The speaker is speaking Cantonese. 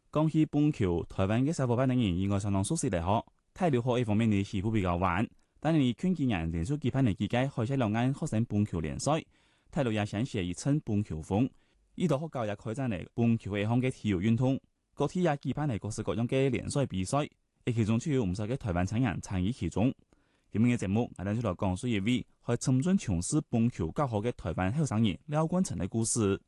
講起棒球，台灣嘅小伙伴等人應該相當熟悉嚟嗬。體育學呢方面嘅起步比較晚，但係勸幾人連續幾百年之間開設兩岸學生棒球聯賽，體育也想寫一層棒球風。呢度學校也開展嚟棒球一項嘅體育運動，各地也舉辦嚟各式各樣嘅聯賽比賽，其中就有唔少嘅台灣青年參與其中。今日嘅節目，我哋就來講述一位喺深圳從事棒球教學嘅台灣後生人廖冠成嘅故事。